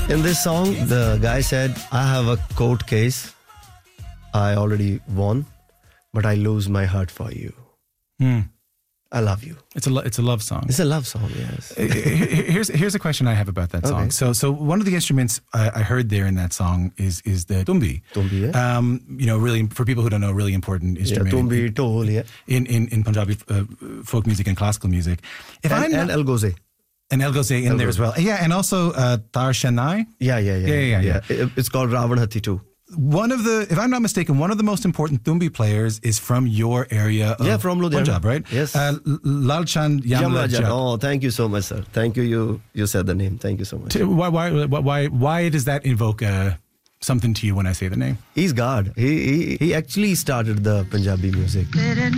In this song, the guy said, I have a court case. I already won, but I lose my heart for you. I love you. It's a love song. It's a love song, yes. Here's a question I have about that song. Okay. So one of the instruments I heard there in that song is the tumbi. Tumbi, yeah. Really, for people who don't know, really important instrument. Yeah, tumbi, tol, yeah. In Punjabi folk music and classical music. And Algoze. And Algoze in there as well. Yeah, and also Tar Shanai. Yeah. It's called Ravan Hathi too. One of the, if I'm not mistaken, one of the most important tumbi players is from your area of from Ludhiana. Punjab, right? Yes. Lalchand Yamla. Oh, thank you so much, sir. Thank you. You said the name. Thank you so much. Why does that invoke something to you when I say the name? He's God. He actually started the Punjabi music.